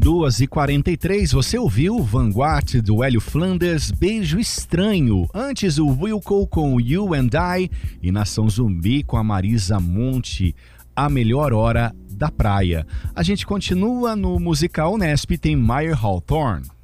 2h43, você ouviu Vanguard do Hélio Flanders, Beijo Estranho. Antes o Wilco com You and I e Nação Zumbi com a Marisa Monte, A Melhor Hora da Praia. A gente continua no Musical Unesp, tem Mayer Hawthorne.